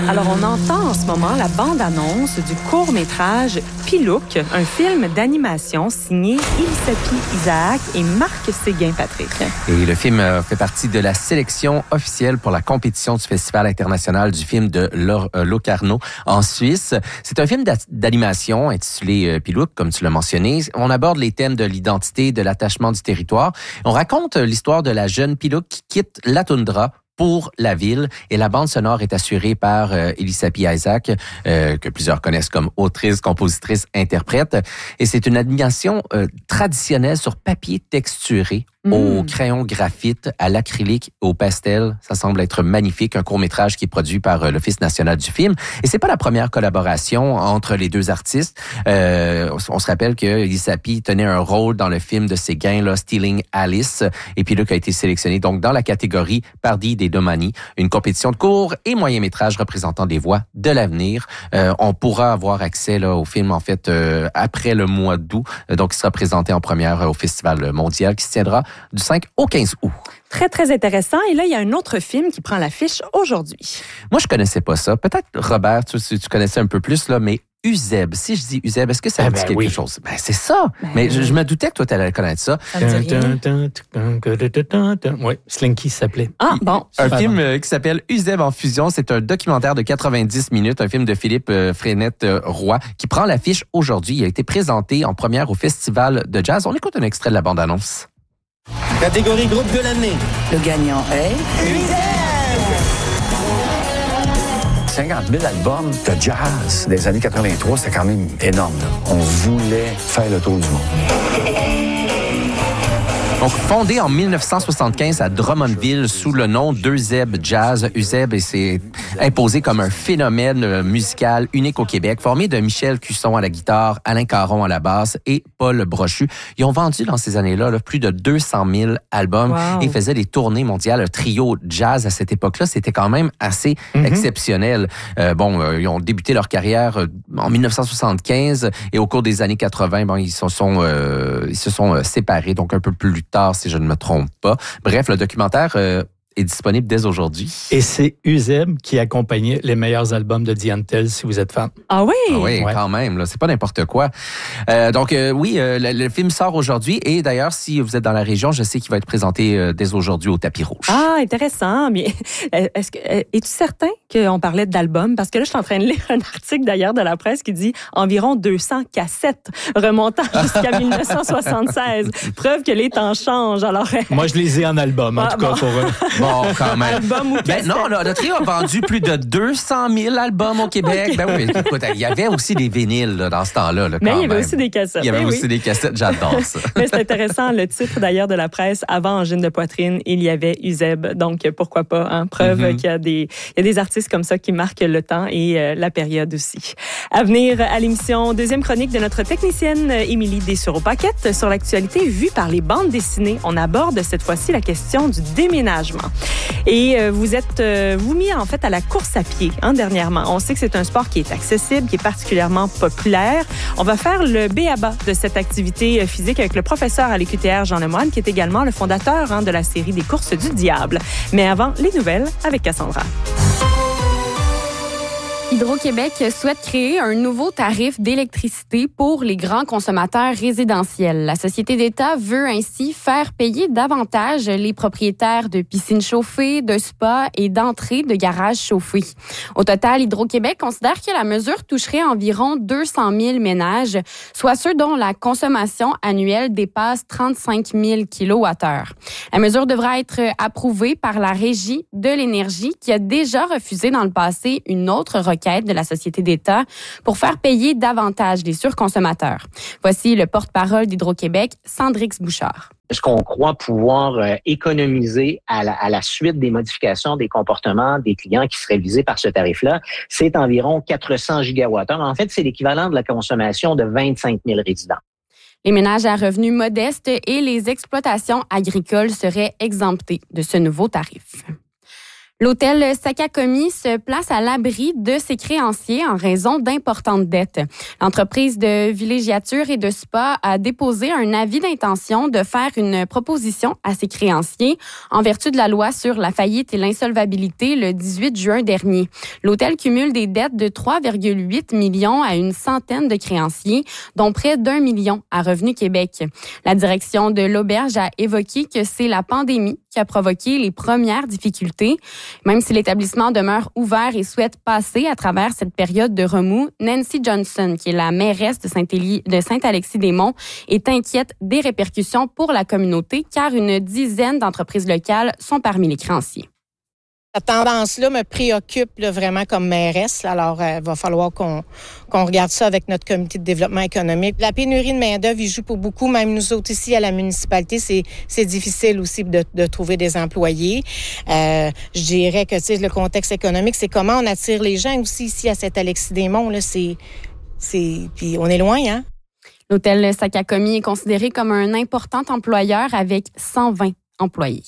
Alors, on entend en ce moment la bande-annonce du court-métrage Pilouk, un film d'animation signé Elisapie Isaac et Marc Séguin-Patrick. Et le film fait partie de la sélection officielle pour la compétition du Festival international du film de Locarno en Suisse. C'est un film d'animation intitulé Pilouk, comme tu l'as mentionné. On aborde les thèmes de l'identité, de l'attachement du territoire. On raconte l'histoire de la jeune Pilouk qui quitte la toundra pour la ville. Et la bande sonore est assurée par Elisapie Isaac, que plusieurs connaissent comme autrice, compositrice, interprète. Et c'est une animation traditionnelle sur papier texturé, au crayon graphite, à l'acrylique, au pastel. Ça semble être magnifique. Un court-métrage qui est produit par l'Office national du film. Et c'est pas la première collaboration entre les deux artistes. On se rappelle que Elisapie tenait un rôle dans le film de Séguin, là, Stealing Alice. Et puis là, qui a été sélectionné donc dans la catégorie Pardi des Domani, une compétition de court et moyen métrage représentant des voix de l'avenir. On pourra avoir accès là au film en fait après le mois d'août. Donc, il sera présenté en première au Festival mondial qui se tiendra du 5 au 15 août. Très, très intéressant. Et là, il y a un autre film qui prend l'affiche aujourd'hui. Moi, je connaissais pas ça. Peut-être, Robert, tu connaissais un peu plus, là, mais Uzeb. Si je dis Uzeb, est-ce que ça me dit quelque chose? Ben, c'est ça. Mais je me doutais que toi, tu allais connaître ça. Ça me dit rien. Oui, Slinky s'appelait. Ah, bon. Un film qui s'appelle Uzeb en fusion. C'est un documentaire de 90 minutes, un film de Philippe Frenette-Roy, qui prend l'affiche aujourd'hui. Il a été présenté en première au Festival de jazz. On écoute un extrait de la bande-annonce. Catégorie groupe de l'année. Le gagnant est... Uzeb! 50 000 albums de jazz des années 83, c'était quand même énorme. Là. On voulait faire le tour du monde. Donc, fondé en 1975 à Drummondville sous le nom d'Uzeb Jazz, Uzeb s'est imposé comme un phénomène musical unique au Québec, formé de Michel Cusson à la guitare, Alain Caron à la basse et Paul Brochu. Ils ont vendu dans ces années-là plus de 200 000 albums et faisaient des tournées mondiales. Le trio jazz à cette époque-là, c'était quand même assez exceptionnel. Ils ont débuté leur carrière en 1975 et au cours des années 80, ils se sont séparés, donc un peu plus tard, si je ne me trompe pas. Bref, le documentaire est disponible dès aujourd'hui. Et c'est Uzeb qui accompagnait les meilleurs albums de Diane Tell, si vous êtes fan. Ah oui? Ah oui, quand même. Là, c'est pas n'importe quoi. Le film sort aujourd'hui. Et d'ailleurs, si vous êtes dans la région, je sais qu'il va être présenté dès aujourd'hui au Tapis Rouge. Ah, intéressant. Mais es-tu certain qu'on parlait d'albums? Parce que là, je suis en train de lire un article d'ailleurs de la presse qui dit environ 200 cassettes remontant jusqu'à 1976. Preuve que les temps changent. Alors, moi, je les ai en album, en tout cas, pour eux. Bon, quand même. Album ou cassette? Non, le trio a vendu plus de 200 000 albums au Québec. Okay. Ben oui, écoute, il y avait aussi des vinyles là, dans ce temps-là. Là, mais il y avait aussi des cassettes. Il y avait aussi des cassettes, j'adore ça. Mais c'est intéressant, le titre d'ailleurs de la presse, avant Angine de poitrine, il y avait Uzeb. Donc, pourquoi pas, hein? Preuve qu'il y a des artistes comme ça qui marquent le temps et la période aussi. À venir à l'émission, deuxième chronique de notre technicienne Émilie Dessureau-Paquette sur l'actualité vue par les bandes dessinées. On aborde cette fois-ci la question du déménagement. Et vous êtes mis en fait à la course à pied dernièrement. On sait que c'est un sport qui est accessible, qui est particulièrement populaire. On va faire le b.a.-ba de cette activité physique avec le professeur à l'EQTR Jean Lemoine, qui est également le fondateur de la série des courses du diable. Mais avant, les nouvelles avec Cassandra. Hydro-Québec souhaite créer un nouveau tarif d'électricité pour les grands consommateurs résidentiels. La société d'État veut ainsi faire payer davantage les propriétaires de piscines chauffées, de spas et d'entrées de garages chauffés. Au total, Hydro-Québec considère que la mesure toucherait environ 200 000 ménages, soit ceux dont la consommation annuelle dépasse 35 000 kWh. La mesure devra être approuvée par la Régie de l'énergie qui a déjà refusé dans le passé une autre requête de la société d'État pour faire payer davantage les surconsommateurs. Voici le porte-parole d'Hydro-Québec, Sandrix Bouchard. Ce qu'on croit pouvoir économiser à la suite des modifications des comportements des clients qui seraient visés par ce tarif-là, c'est environ 400 gigawattheures. En fait, c'est l'équivalent de la consommation de 25 000 résidents. Les ménages à revenus modestes et les exploitations agricoles seraient exemptés de ce nouveau tarif. L'hôtel Sakakomi se place à l'abri de ses créanciers en raison d'importantes dettes. L'entreprise de villégiature et de spa a déposé un avis d'intention de faire une proposition à ses créanciers en vertu de la loi sur la faillite et l'insolvabilité le 18 juin dernier. L'hôtel cumule des dettes de 3,8 millions à une centaine de créanciers, dont près d'1 million à Revenu Québec. La direction de l'auberge a évoqué que c'est la pandémie qui a provoqué les premières difficultés. Même si l'établissement demeure ouvert et souhaite passer à travers cette période de remous, Nancy Johnson, qui est la mairesse de Saint-Alexis-des-Monts, est inquiète des répercussions pour la communauté car une dizaine d'entreprises locales sont parmi les créanciers. Cette tendance-là me préoccupe là, vraiment comme mairesse. Alors, il va falloir qu'on regarde ça avec notre comité de développement économique. La pénurie de main-d'œuvre, il joue pour beaucoup. Même nous autres ici à la municipalité, c'est difficile aussi de trouver des employés. Je dirais que le contexte économique, c'est comment on attire les gens aussi ici à Saint-Alexis-des-Monts. Là, puis on est loin, hein? L'hôtel Sakakomi est considéré comme un important employeur avec 120 employés.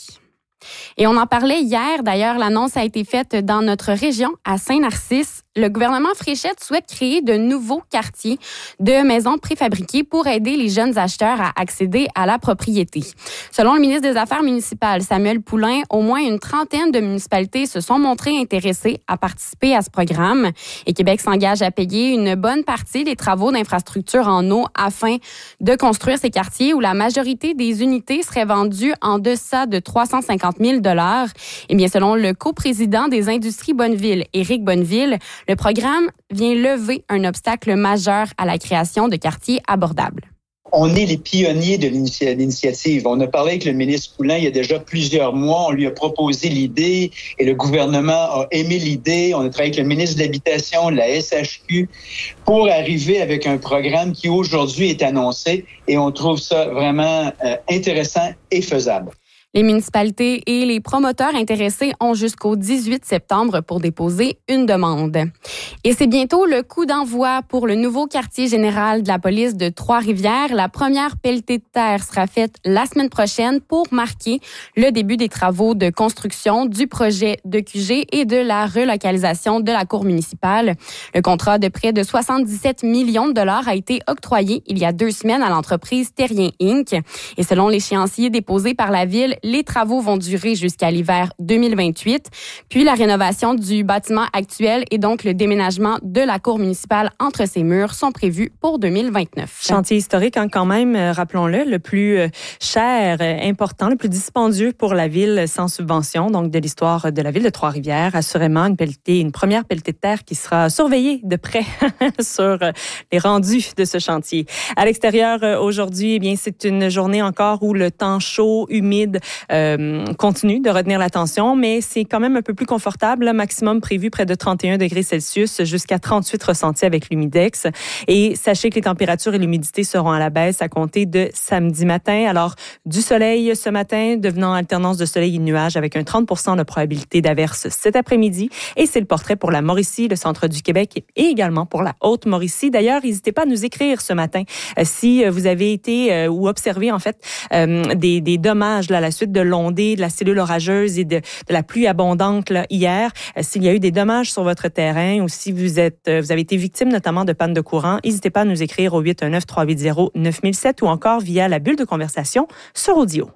Et on en parlait hier, d'ailleurs, l'annonce a été faite dans notre région, à Saint-Narcisse. Le gouvernement Fréchette souhaite créer de nouveaux quartiers de maisons préfabriquées pour aider les jeunes acheteurs à accéder à la propriété. Selon le ministre des Affaires municipales, Samuel Poulin, au moins une trentaine de municipalités se sont montrées intéressées à participer à ce programme. Et Québec s'engage à payer une bonne partie des travaux d'infrastructure en eau afin de construire ces quartiers où la majorité des unités seraient vendues en deçà de 350 000 $. Et bien, selon le coprésident des Industries Bonneville, Éric Bonneville, le programme vient lever un obstacle majeur à la création de quartiers abordables. On est les pionniers de l'initiative. On a parlé avec le ministre Poulin il y a déjà plusieurs mois. On lui a proposé l'idée et le gouvernement a aimé l'idée. On a travaillé avec le ministre de l'Habitation, la SHQ, pour arriver avec un programme qui aujourd'hui est annoncé et on trouve ça vraiment intéressant et faisable. Les municipalités et les promoteurs intéressés ont jusqu'au 18 septembre pour déposer une demande. Et c'est bientôt le coup d'envoi pour le nouveau quartier général de la police de Trois-Rivières. La première pelletée de terre sera faite la semaine prochaine pour marquer le début des travaux de construction du projet de QG et de la relocalisation de la cour municipale. Le contrat de près de 77 millions de $ a été octroyé il y a 2 semaines à l'entreprise Terrien Inc. Et selon l'échéancier déposé par la ville, les travaux vont durer jusqu'à l'hiver 2028. Puis la rénovation du bâtiment actuel et donc le déménagement de la cour municipale entre ses murs sont prévus pour 2029. Chantier historique, hein, quand même, rappelons-le, le plus cher, important, le plus dispendieux pour la ville sans subvention, donc de l'histoire de la ville de Trois-Rivières. Assurément, une première pelletée de terre qui sera surveillée de près sur les rendus de ce chantier. À l'extérieur, aujourd'hui, eh bien, c'est une journée encore où le temps chaud, humide, continue de retenir l'attention, mais c'est quand même un peu plus confortable. Le maximum prévu près de 31 degrés Celsius jusqu'à 38 ressentis avec l'humidex. Et sachez que les températures et l'humidité seront à la baisse à compter de samedi matin. Alors, du soleil ce matin, devenant alternance de soleil et de nuages avec un 30% de probabilité d'averse cet après-midi. Et c'est le portrait pour la Mauricie, le centre du Québec et également pour la Haute-Mauricie. D'ailleurs, n'hésitez pas à nous écrire ce matin si vous avez été ou observé en fait des dommages là, à la suite de l'ondée, de la cellule orageuse et de la pluie abondante là, hier. S'il y a eu des dommages sur votre terrain ou si vous avez été victime notamment de panne de courant, n'hésitez pas à nous écrire au 819-380-9007 ou encore via la bulle de conversation sur Audio.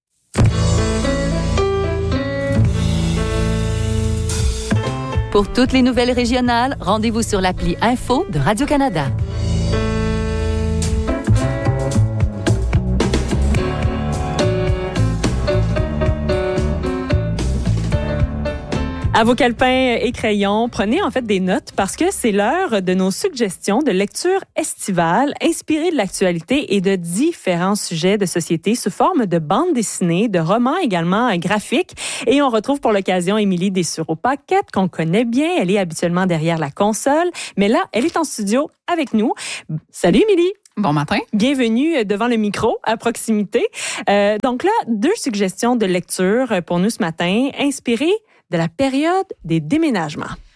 Pour toutes les nouvelles régionales, rendez-vous sur l'appli Info de Radio-Canada. À vos calepins et crayons, prenez en fait des notes parce que c'est l'heure de nos suggestions de lecture estivale inspirées de l'actualité et de différents sujets de société sous forme de bandes dessinées, de romans également graphiques. Et on retrouve pour l'occasion Émilie Dessureau-Paquette qu'on connaît bien. Elle est habituellement derrière la console, mais là, elle est en studio avec nous. Salut Émilie! Bon matin. Bienvenue devant le micro, à proximité. Donc là, 2 suggestions de lecture pour nous ce matin, inspirées de la période des déménagements.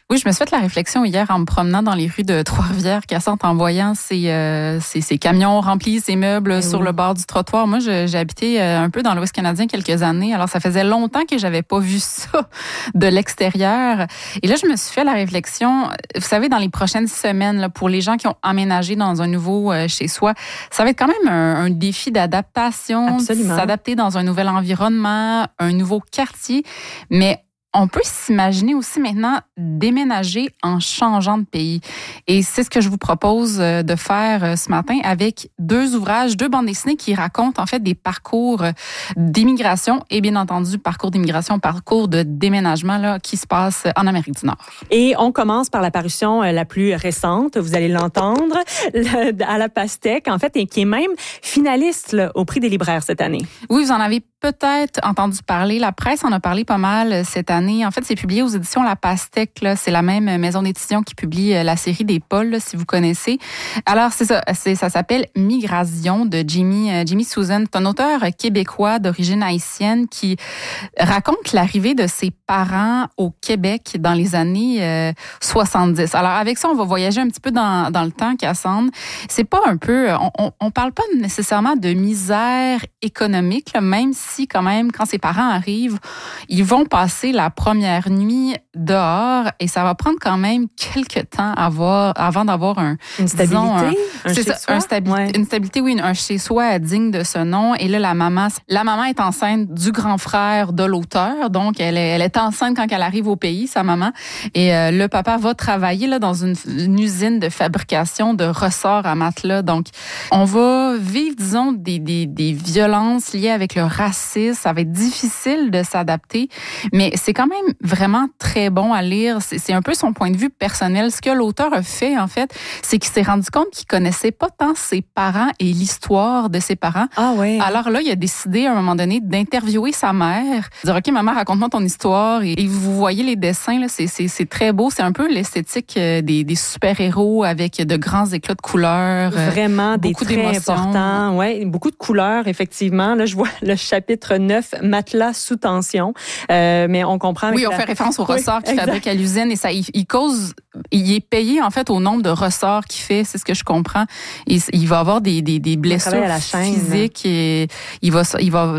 Oui, je me suis fait la réflexion hier en me promenant dans les rues de Trois-Rivières, Cassante, en voyant ces camions remplis, ces meubles sur le bord du trottoir. Moi, j'ai habité un peu dans l'Ouest canadien quelques années, alors ça faisait longtemps que j'avais pas vu ça de l'extérieur. Et là, je me suis fait la réflexion, vous savez, dans les prochaines semaines, là, pour les gens qui ont emménagé dans un nouveau chez soi, ça va être quand même un défi d'adaptation, s'adapter dans un nouvel environnement, un nouveau quartier, mais on peut s'imaginer aussi maintenant déménager en changeant de pays. Et c'est ce que je vous propose de faire ce matin avec 2 ouvrages, 2 bandes dessinées qui racontent en fait des parcours d'immigration et bien entendu parcours d'immigration, parcours de déménagement là, qui se passe en Amérique du Nord. Et on commence par la parution la plus récente, vous allez l'entendre, à la Pastèque, en fait, et qui est même finaliste là, au Prix des libraires cette année. Oui, vous en avez peut-être entendu parler. La presse en a parlé pas mal cette année. En fait, c'est publié aux éditions La Pastèque. Là. C'est la même maison d'édition qui publie la série des Pauls, là, si vous connaissez. Alors, c'est ça. Ça s'appelle Migration de Jimmy Susan. C'est un auteur québécois d'origine haïtienne qui raconte l'arrivée de ses parents au Québec dans les années 70. Alors, avec ça, on va voyager un petit peu dans le temps, Cassandre. C'est pas un peu... On parle pas nécessairement de misère économique, là, même si, quand même, quand ses parents arrivent, ils vont passer la première nuit dehors et ça va prendre quand même quelques temps avant d'avoir une stabilité, une stabilité, oui, un chez-soi digne de ce nom. Et là, la maman est enceinte du grand frère de l'auteur, donc elle est enceinte quand elle arrive au pays, sa maman. Et le papa va travailler là dans une usine de fabrication de ressorts à matelas. Donc, on va vivre, disons, des violences liées avec le racisme. Ça va être difficile de s'adapter, mais c'est quand même vraiment très bon à lire. C'est un peu son point de vue personnel. Ce que l'auteur a fait, en fait, c'est qu'il s'est rendu compte qu'il connaissait pas tant ses parents et l'histoire de ses parents. Ah ouais. Alors là, il a décidé à un moment donné d'interviewer sa mère, de dire, OK, maman, raconte-moi ton histoire. Et vous voyez les dessins, là, c'est très beau. C'est un peu l'esthétique des super-héros avec de grands éclats de couleurs. Vraiment des traits importants. Ouais, beaucoup de couleurs, effectivement. Là, je vois le chapitre 9, matelas sous tension. Mais on comprend. Oui, on fait référence aux ressorts qu'il fabrique à l'usine et ça, il est payé en fait au nombre de ressorts qu'il fait, c'est ce que je comprends. Il va avoir des blessures physiques et il va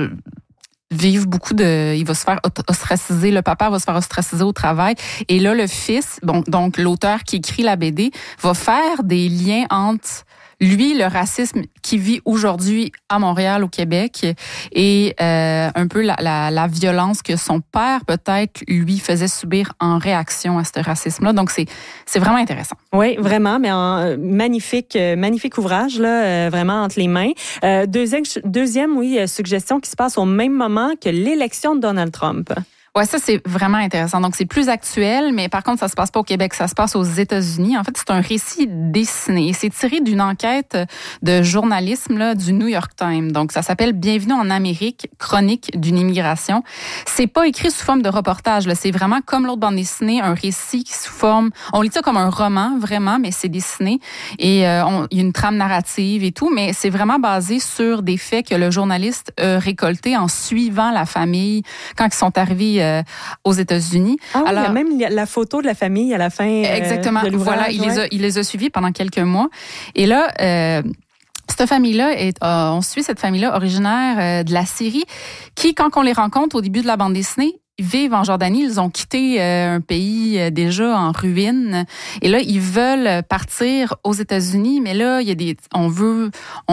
vivre il va se faire ostraciser, le papa va se faire ostraciser au travail. Et là, le fils, donc l'auteur qui écrit la BD, va faire des liens entre lui, le racisme qui vit aujourd'hui à Montréal, au Québec, et un peu la violence que son père, peut-être, lui faisait subir en réaction à ce racisme-là. Donc, c'est vraiment intéressant. Oui, vraiment, mais magnifique ouvrage, là, vraiment entre les mains. Deuxième, suggestion qui se passe au même moment que l'élection de Donald Trump. Ouais, ça, c'est vraiment intéressant. Donc, c'est plus actuel, mais par contre, ça se passe pas au Québec, ça se passe aux États-Unis. En fait, c'est un récit dessiné et c'est tiré d'une enquête de journalisme là, du New York Times. Donc, ça s'appelle Bienvenue en Amérique, chronique d'une immigration. C'est pas écrit sous forme de reportage, là. C'est vraiment comme l'autre bande dessinée, un récit qui sous forme, on lit ça comme un roman, vraiment, mais c'est dessiné et il y a une trame narrative et tout, mais c'est vraiment basé sur des faits que le journaliste a récoltés en suivant la famille quand ils sont arrivés aux États-Unis. Ah oui, alors, il y a même la photo de la famille à la fin exactement, de l'ouvrage. Voilà, il les a suivis pendant quelques mois. Et là, cette famille-là, on suit cette famille-là originaire de la Syrie qui, quand on les rencontre au début de la bande dessinée, vivent en Jordanie. Ils ont quitté un pays déjà en ruine. Et là, ils veulent partir aux États-Unis. Mais là, il y a on veut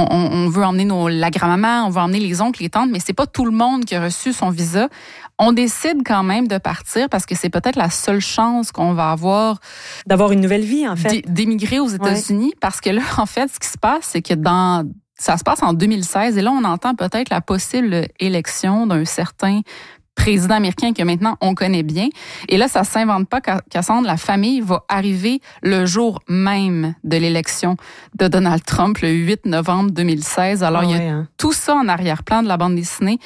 emmener la grand-maman, on veut emmener les oncles, les tantes, mais c'est pas tout le monde qui a reçu son visa. On décide quand même de partir parce que c'est peut-être la seule chance qu'on va avoir d'avoir une nouvelle vie, en fait. D'émigrer aux États-Unis. Ouais. Parce que là, en fait, ce qui se passe, c'est que ça se passe en 2016 et là, on entend peut-être la possible élection d'un certain président américain que maintenant on connaît bien. Et là, ça s'invente pas, Cassandre. La famille va arriver le jour même de l'élection de Donald Trump, le 8 novembre 2016. Alors, il y a tout ça en arrière-plan de la bande dessinée.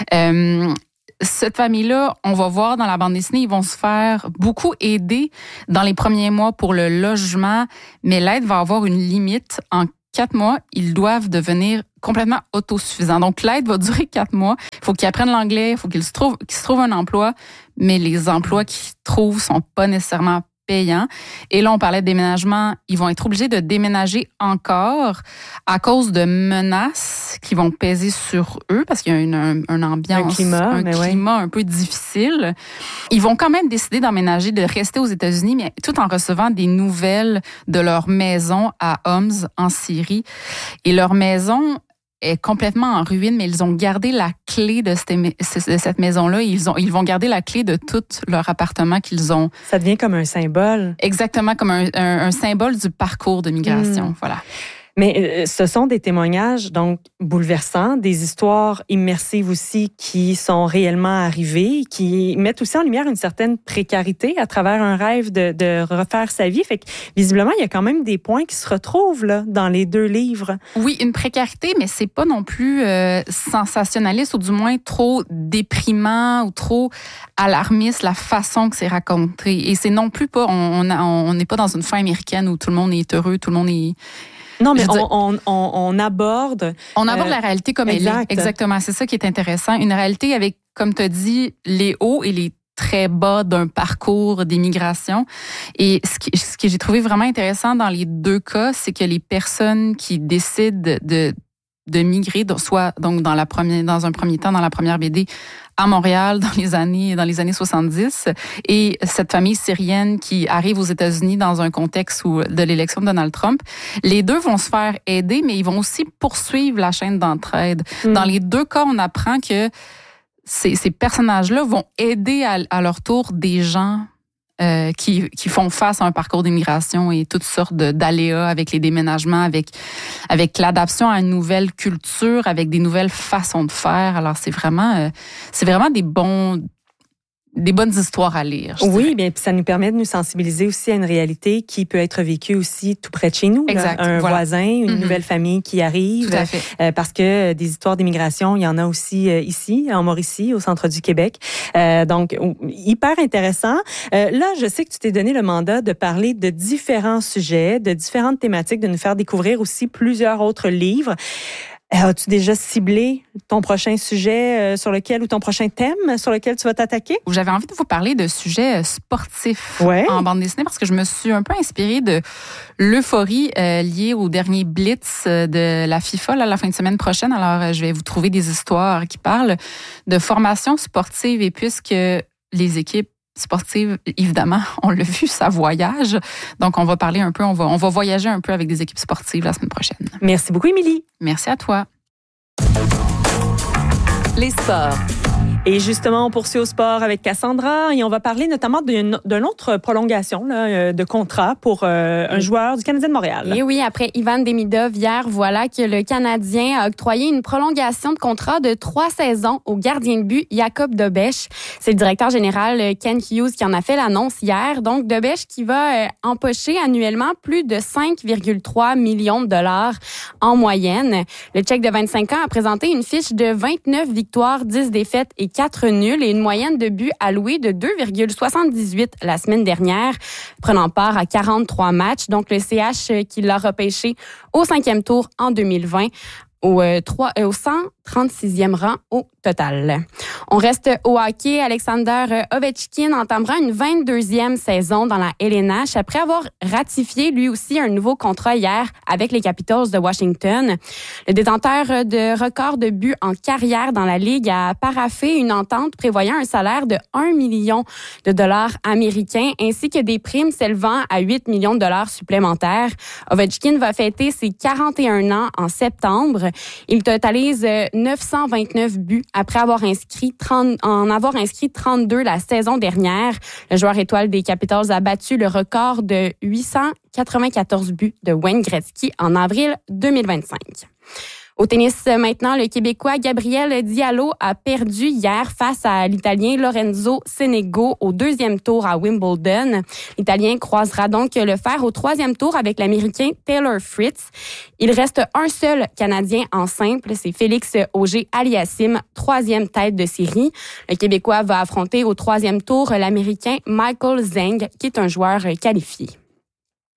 Cette famille-là, on va voir dans la bande dessinée, ils vont se faire beaucoup aider dans les premiers mois pour le logement, mais l'aide va avoir une limite. En 4 mois, ils doivent devenir complètement autosuffisants. Donc, l'aide va durer 4 mois. Il faut qu'ils apprennent l'anglais, il faut qu'ils se trouvent un emploi, mais les emplois qu'ils trouvent sont pas nécessairement payant. Et là, on parlait de déménagement. Ils vont être obligés de déménager encore à cause de menaces qui vont peser sur eux parce qu'il y a une ambiance, un climat un peu difficile. Ils vont quand même décider d'emménager, de rester aux États-Unis, mais tout en recevant des nouvelles de leur maison à Homs, en Syrie. Et leur maison est complètement en ruine, mais ils ont gardé la clé de cette maison-là. Ils vont garder la clé de tout leur appartement qu'ils ont. Ça devient comme un symbole. Exactement, comme un symbole du parcours de migration. Voilà. Mais ce sont des témoignages donc bouleversants, des histoires immersives aussi qui sont réellement arrivées, qui mettent aussi en lumière une certaine précarité à travers un rêve de refaire sa vie. Fait que visiblement, il y a quand même des points qui se retrouvent là dans les deux livres. Oui, une précarité, mais c'est pas non plus sensationnaliste ou du moins trop déprimant ou trop alarmiste la façon que c'est raconté. Et c'est non plus pas, on n'est pas dans une fin américaine où tout le monde est heureux, tout le monde est... Non, mais on aborde... On aborde la réalité comme elle est. Exactement, c'est ça qui est intéressant. Une réalité avec, comme tu as dit, les hauts et les très bas d'un parcours d'immigration. Et ce que j'ai trouvé vraiment intéressant dans les deux cas, c'est que les personnes qui décident de migrer, soit donc dans un premier temps dans la première BD à Montréal dans les années 70, et cette famille syrienne qui arrive aux États-Unis dans un contexte de l'élection de Donald Trump, les deux vont se faire aider, mais ils vont aussi poursuivre la chaîne d'entraide. Dans les deux cas, on apprend que ces personnages-là vont aider à leur tour des gens qui font face à un parcours d'immigration et toutes sortes d'aléas avec les déménagements, avec l'adaptation à une nouvelle culture, avec des nouvelles façons de faire. Alors c'est vraiment des bonnes histoires à lire. Oui, bien, puis ça nous permet de nous sensibiliser aussi à une réalité qui peut être vécue aussi tout près de chez nous. Exact. Un voisin, une nouvelle famille qui arrive. Tout à fait. Parce que des histoires d'immigration, il y en a aussi ici, en Mauricie, au centre du Québec. Donc, hyper intéressant. Là, je sais que tu t'es donné le mandat de parler de différents sujets, de différentes thématiques, de nous faire découvrir aussi plusieurs autres livres. As-tu déjà ciblé ton prochain sujet sur lequel ou ton prochain thème sur lequel tu vas t'attaquer? J'avais envie de vous parler de sujets sportifs en bande dessinée parce que je me suis un peu inspirée de l'euphorie liée au dernier Blitz de la FIFA la fin de semaine prochaine. Alors, je vais vous trouver des histoires qui parlent de formation sportive et puisque les équipes sportive, évidemment, on l'a vu, ça voyage. Donc, on va parler un peu, on va voyager un peu avec des équipes sportives la semaine prochaine. Merci beaucoup, Émilie. Merci à toi. Les sports. Et justement, on poursuit au sport avec Cassandra et on va parler notamment d'une autre prolongation de contrat pour un joueur du Canadien de Montréal. Et oui, après Ivan Demidov, hier, voilà que le Canadien a octroyé une prolongation de contrat de 3 saisons au gardien de but Jakub Dobeš. C'est le directeur général Ken Hughes qui en a fait l'annonce hier. Donc, Dobeš qui va empocher annuellement plus de 5,3 millions de dollars en moyenne. Le Tchèque de 25 ans a présenté une fiche de 29 victoires, 10 défaites et 4 nuls et une moyenne de buts alloués de 2,78 la semaine dernière, prenant part à 43 matchs. Donc, le CH qui l'a repêché au 5e tour en 2020 au 136e rang au total. On reste au hockey. Alexander Ovechkin entamera une 22e saison dans la LNH après avoir ratifié lui aussi un nouveau contrat hier avec les Capitals de Washington. Le détenteur de record de buts en carrière dans la Ligue a paraphé une entente prévoyant un salaire de 1 million de dollars américains ainsi que des primes s'élevant à 8 millions de dollars supplémentaires. Ovechkin va fêter ses 41 ans en septembre. Il totalise 929 buts après en avoir inscrit 32 la saison dernière. Le joueur étoile des Capitals a battu le record de 894 buts de Wayne Gretzky en avril 2025. Au tennis, maintenant, le Québécois Gabriel Diallo a perdu hier face à l'Italien Lorenzo Sonego au 2e tour à Wimbledon. l'Italien croisera donc le fer au 3e tour avec l'Américain Taylor Fritz. Il reste un seul Canadien en simple, c'est Félix Auger-Aliassime, 3e tête de série. Le Québécois va affronter au 3e tour l'Américain Michael Zhang, qui est un joueur qualifié.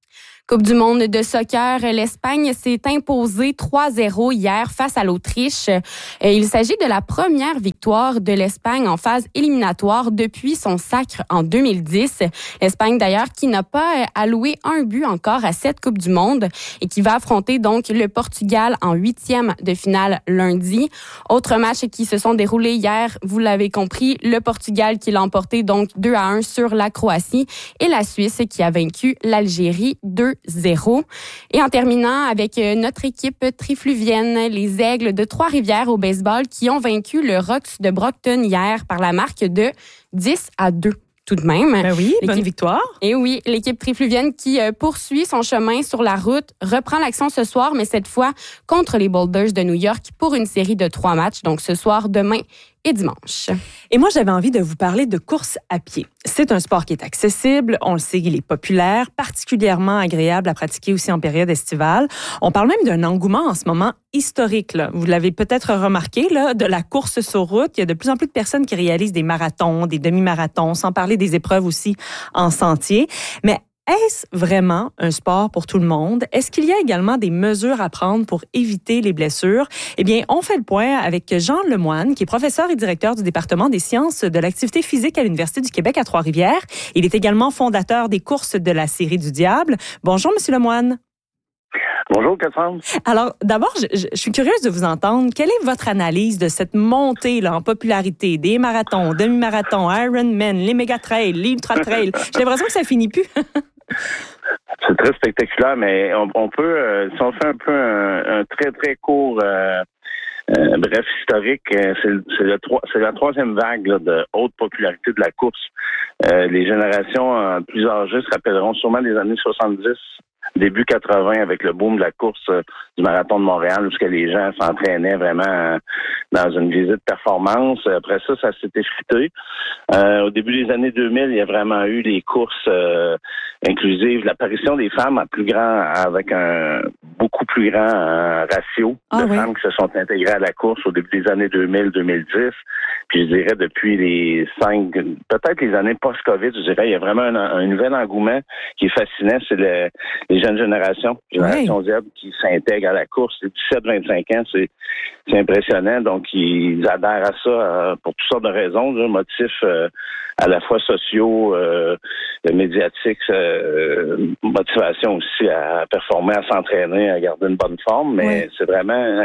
Coupe du monde de soccer, l'Espagne s'est imposée 3-0 hier face à l'Autriche. Il s'agit de la première victoire de l'Espagne en phase éliminatoire depuis son sacre en 2010. L'Espagne d'ailleurs qui n'a pas alloué un but encore à cette Coupe du monde et qui va affronter donc le Portugal en 8e de finale lundi. Autre match qui se sont déroulés hier, vous l'avez compris, le Portugal qui l'a emporté donc 2-1 sur la Croatie et la Suisse qui a vaincu l'Algérie 2-0. Et en terminant avec notre équipe trifluvienne, les Aigles de Trois-Rivières au baseball qui ont vaincu le Rox de Brockton hier par la marque de 10-2. Tout de même. Ben oui, bonne victoire. Et oui, l'équipe trifluvienne qui poursuit son chemin sur la route reprend l'action ce soir, mais cette fois contre les Boulders de New York pour une série de 3 matchs. Donc ce soir, demain et dimanche. Et moi, j'avais envie de vous parler de course à pied. C'est un sport qui est accessible, on le sait, il est populaire, particulièrement agréable à pratiquer aussi en période estivale. On parle même d'un engouement en ce moment historique. Là. Vous l'avez peut-être remarqué, là, de la course sur route. Il y a de plus en plus de personnes qui réalisent des marathons, des demi-marathons, sans parler des épreuves aussi en sentier. Mais est-ce vraiment un sport pour tout le monde? Est-ce qu'il y a également des mesures à prendre pour éviter les blessures? Eh bien, on fait le point avec Jean Lemoine, qui est professeur et directeur du département des sciences de l'activité physique à l'Université du Québec à Trois-Rivières. Il est également fondateur des courses de la Série du Diable. Bonjour, Monsieur Lemoine. Bonjour, Cassandre. Alors, d'abord, je suis curieuse de vous entendre. Quelle est votre analyse de cette montée là, en popularité des marathons, demi-marathons, Ironman, les méga-trails, l'ultra-trail? J'ai l'impression que ça finit plus. C'est très spectaculaire, mais on peut, si on fait un peu un très, très court bref historique, c'est la troisième vague là, de haute popularité de la course. Les générations plus âgées se rappelleront sûrement des années 70, début 80, avec le boom de la course du marathon de Montréal, où les gens s'entraînaient vraiment dans une visée de performance. Après ça, ça s'est effrité. Au début des années 2000, il y a vraiment eu des courses inclusives. L'apparition des femmes avec un beaucoup plus grand ratio de femmes qui se sont intégrées à la course au début des années 2000-2010. Puis je dirais depuis peut-être les années post-Covid, je dirais, il y a vraiment un nouvel engouement qui est fascinant. C'est les jeunes générations, génération Z, qui s'intègrent à la course. Les 17-25 ans, c'est impressionnant. Donc, ils adhèrent à ça pour toutes sortes de raisons, motifs à la fois sociaux, médiatiques, motivation aussi à performer, à s'entraîner, à garder une bonne forme. Mais c'est vraiment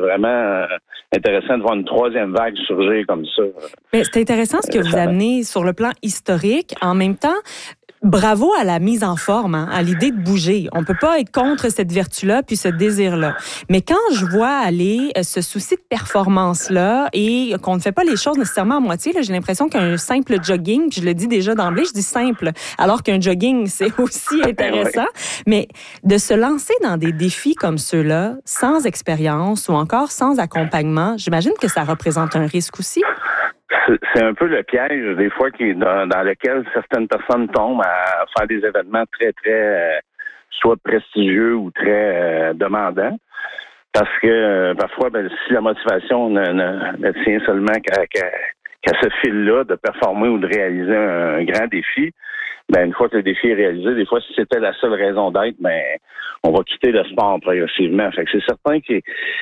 intéressant de voir une troisième vague surgir comme ça. Mais c'est intéressant ce que vous amenez sur le plan historique. En même temps, bravo à la mise en forme, à l'idée de bouger. On peut pas être contre cette vertu-là puis ce désir-là. Mais quand je vois aller ce souci de performance-là et qu'on ne fait pas les choses nécessairement à moitié, là, j'ai l'impression qu'un simple jogging, puis je le dis déjà d'emblée, je dis simple, alors qu'un jogging, c'est aussi intéressant. Mais de se lancer dans des défis comme ceux-là, sans expérience ou encore sans accompagnement, j'imagine que ça représente un risque aussi. C'est un peu le piège, des fois, dans lequel certaines personnes tombent à faire des événements très, très, soit prestigieux ou très demandants. Parce que, parfois, si la motivation ne tient seulement qu'à ce fil-là de performer ou de réaliser un grand défi, une fois que le défi est réalisé, des fois, si c'était la seule raison d'être, on va quitter le sport progressivement. Fait que c'est certain qu'il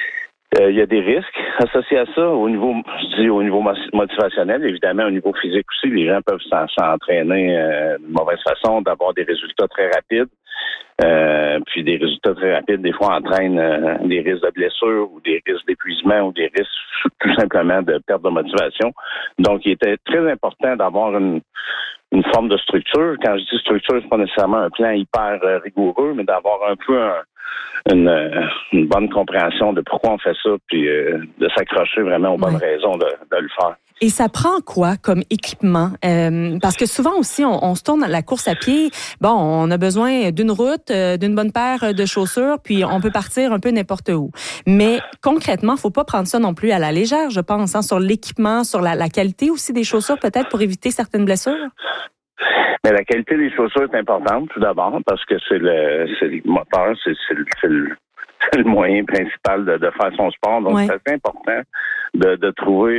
y a des risques associés à ça au niveau motivationnel, évidemment au niveau physique aussi. Les gens peuvent s'entraîner de mauvaise façon, d'avoir des résultats très rapides. Puis des résultats très rapides, des fois, entraînent des risques de blessure ou des risques d'épuisement ou des risques tout simplement de perte de motivation. Donc, il était très important d'avoir une forme de structure. Quand je dis structure, c'est pas nécessairement un plan hyper rigoureux, mais d'avoir un peu une bonne compréhension de pourquoi on fait ça, puis de s'accrocher vraiment aux bonnes raisons de le faire. Et ça prend quoi comme équipement? Parce que souvent aussi, on se tourne à la course à pied. Bon, on a besoin d'une route, d'une bonne paire de chaussures, puis on peut partir un peu n'importe où. Mais concrètement, faut pas prendre ça non plus à la légère, je pense, sur l'équipement, sur la qualité aussi des chaussures, peut-être pour éviter certaines blessures. Mais la qualité des chaussures est importante, tout d'abord, parce que c'est le moteur, c'est le moyen principal de faire son sport. Donc, c'est assez important de trouver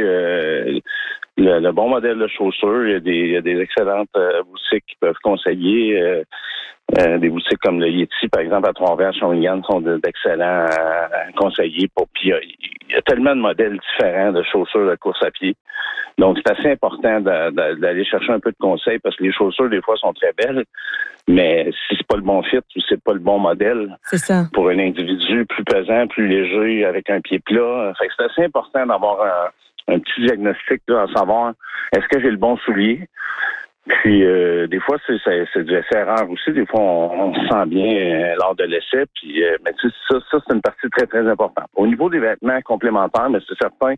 le bon modèle de chaussures. Il y a des excellentes boutiques qui peuvent conseiller Des boutiques comme le Yeti, par exemple, à Trois-Rivières, Shawinigan, sont d'excellents conseillers. Puis il y a tellement de modèles différents de chaussures de course à pied. Donc, c'est assez important d'aller chercher un peu de conseils parce que les chaussures, des fois, sont très belles, mais si c'est pas le bon fit ou c'est pas le bon modèle pour un individu plus pesant, plus léger, avec un pied plat, fait que c'est assez important d'avoir un petit diagnostic là, à savoir est-ce que j'ai le bon soulier. Puis, des fois, c'est du essai-erreur aussi. Des fois, on se sent bien lors de l'essai. Puis, mais tu sais, ça, c'est une partie très, très importante. Au niveau des vêtements complémentaires, mais c'est certain,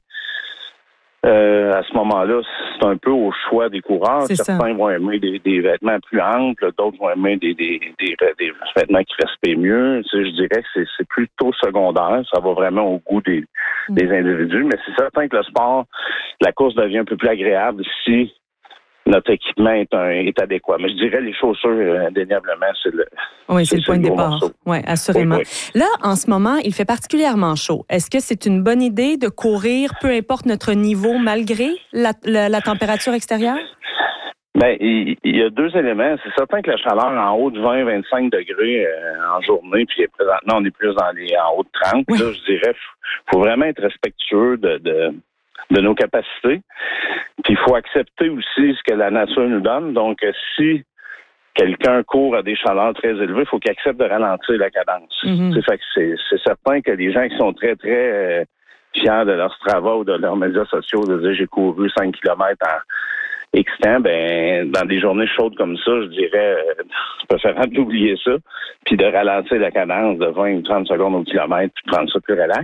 à ce moment-là, c'est un peu au choix des coureurs. Certains vont aimer des vêtements plus amples, d'autres vont aimer des vêtements qui respectent mieux. Tu sais, je dirais que c'est plutôt secondaire. Ça va vraiment au goût des individus. Mais c'est certain que le sport, la course devient un peu plus agréable si notre équipement est adéquat. Mais je dirais les chaussures, indéniablement, c'est le point de départ. Oui, assurément. Oui. Là, en ce moment, il fait particulièrement chaud. Est-ce que c'est une bonne idée de courir, peu importe notre niveau, malgré la température extérieure? Bien, il y a deux éléments. C'est certain que la chaleur en haut de 20-25 degrés en journée, puis présentement, on est plus en haut de 30. Oui. Là, je dirais, faut vraiment être respectueux de nos capacités. Puis il faut accepter aussi ce que la nature nous donne. Donc, si quelqu'un court à des chaleurs très élevées, il faut qu'il accepte de ralentir la cadence. Mm-hmm. Fait que c'est certain que les gens qui sont très, très fiers de leur Strava ou de leurs médias sociaux, de dire j'ai couru 5 km en X temps, ben dans des journées chaudes comme ça, je dirais c'est préférable d'oublier ça, puis de ralentir la cadence de 20 ou 30 secondes au kilomètre, puis prendre ça plus relax.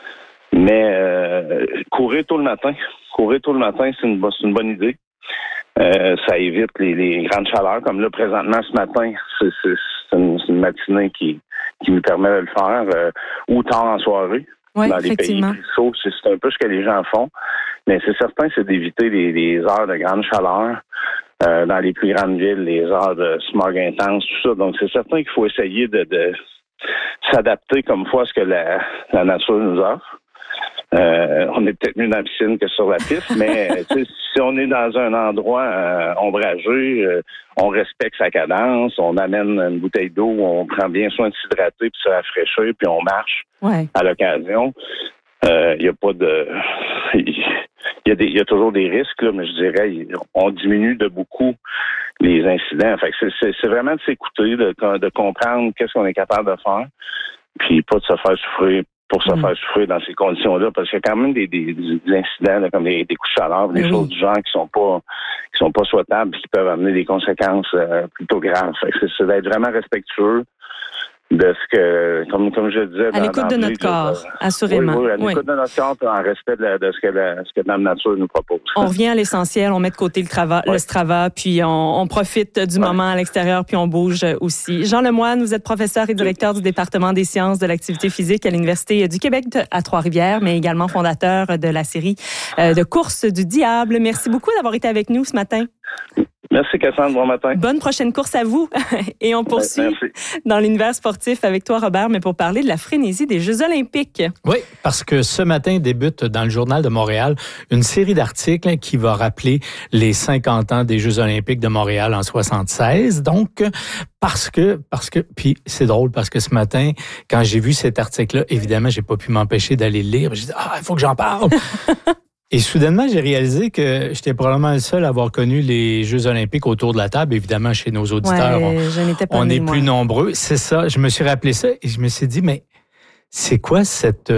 Mais courir tôt le matin, c'est une bonne idée. Ça évite les grandes chaleurs. Comme là, présentement, ce matin, c'est une matinée qui nous permet de le faire. Ou tard en soirée. Oui, dans les pays plus chauds, c'est un peu ce que les gens font. Mais c'est certain, c'est d'éviter les heures de grande chaleur. Dans les plus grandes villes, les heures de smog intense, tout ça. Donc, c'est certain qu'il faut essayer de s'adapter comme fois à ce que la nature nous offre. On est peut-être mieux dans la piscine que sur la piste, mais si on est dans un endroit ombragé, on respecte sa cadence, on amène une bouteille d'eau, on prend bien soin de s'hydrater puis se rafraîchir, puis on marche à l'occasion. Il y a pas de... Il y a toujours des risques, là, mais je dirais on diminue de beaucoup les incidents. Fait que c'est vraiment de s'écouter, de comprendre qu'est-ce qu'on est capable de faire, puis pas de se faire souffrir pour se faire souffrir dans ces conditions-là, parce qu'il y a quand même des incidents là, comme des coups de chaleur, des choses du genre qui sont pas souhaitables et qui peuvent amener des conséquences plutôt graves. Fait que c'est d'être vraiment respectueux de ce que, comme je le disais... À l'écoute de notre corps, assurément. Oui, à l'écoute de notre corps, en respect de ce que la nature nous propose. On revient à l'essentiel, on met de côté le Strava, puis on profite du moment à l'extérieur, puis on bouge aussi. Jean Lemoine, vous êtes professeur et directeur du département des sciences de l'activité physique à l'Université du Québec à Trois-Rivières, mais également fondateur de la série de courses du diable. Merci beaucoup d'avoir été avec nous ce matin. Merci, Cassandre. Bon matin. Bonne prochaine course à vous. Et on poursuit dans l'univers sportif avec toi, Robert, mais pour parler de la frénésie des Jeux olympiques. Oui, parce que ce matin débute dans le Journal de Montréal une série d'articles qui va rappeler les 50 ans des Jeux olympiques de Montréal en 1976. Donc, parce que, puis c'est drôle parce que ce matin, quand j'ai vu cet article-là, évidemment, j'ai pas pu m'empêcher d'aller le lire. J'ai dit, il faut que j'en parle. Et soudainement, j'ai réalisé que j'étais probablement le seul à avoir connu les Jeux olympiques autour de la table. Évidemment, chez nos auditeurs, on est plus nombreux. C'est ça, je me suis rappelé ça et je me suis dit, mais c'est quoi cette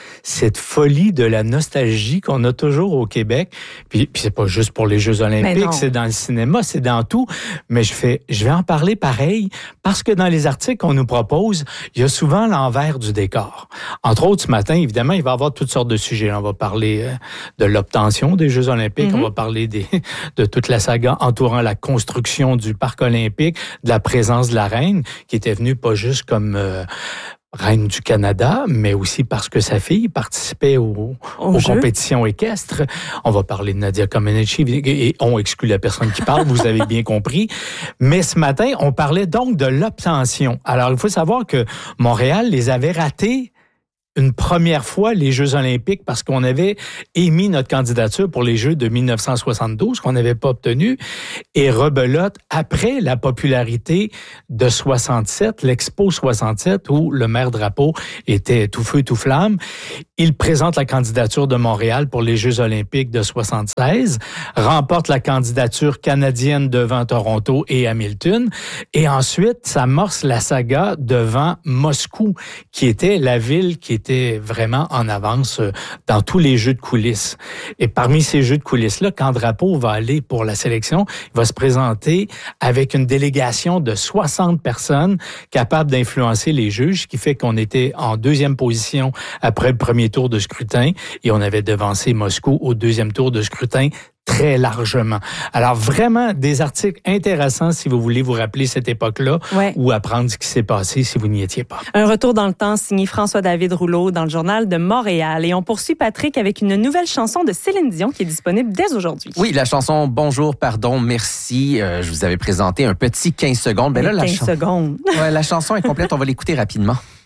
folie de la nostalgie qu'on a toujours au Québec? Puis c'est pas juste pour les Jeux olympiques, c'est dans le cinéma, c'est dans tout. Mais je vais en parler pareil parce que dans les articles qu'on nous propose, il y a souvent l'envers du décor. Entre autres, ce matin, évidemment, il va y avoir toutes sortes de sujets. On va parler de l'obtention des Jeux olympiques, on va parler de toute la saga entourant la construction du parc olympique, de la présence de la reine, qui était venue pas juste comme... reine du Canada, mais aussi parce que sa fille participait aux compétitions équestres. On va parler de Nadia Comaneci et on exclut la personne qui parle, vous avez bien compris. Mais ce matin, on parlait donc de l'obtention. Alors, il faut savoir que Montréal les avait ratés une première fois les Jeux olympiques parce qu'on avait émis notre candidature pour les Jeux de 1972, qu'on n'avait pas obtenu, et rebelote après la popularité de 67, l'Expo 67, où le maire Drapeau était tout feu, tout flamme. Il présente la candidature de Montréal pour les Jeux olympiques de 76, remporte la candidature canadienne devant Toronto et Hamilton, et ensuite s'amorce la saga devant Moscou, qui était la ville qui était vraiment en avance dans tous les jeux de coulisses. Et parmi ces jeux de coulisses-là, quand Drapeau va aller pour la sélection, il va se présenter avec une délégation de 60 personnes capables d'influencer les juges, ce qui fait qu'on était en deuxième position après le premier tour de scrutin et on avait devancé Moscou au deuxième tour de scrutin très largement. Alors, vraiment, des articles intéressants si vous voulez vous rappeler cette époque-là ou apprendre ce qui s'est passé si vous n'y étiez pas. Un retour dans le temps signé François-David Rouleau dans le Journal de Montréal. Et on poursuit, Patrick, avec une nouvelle chanson de Céline Dion qui est disponible dès aujourd'hui. Oui, la chanson « Bonjour, pardon, merci ». Je vous avais présenté un petit 15 secondes. Ben là, 15 secondes. Ouais, la chanson est complète. On va l'écouter rapidement.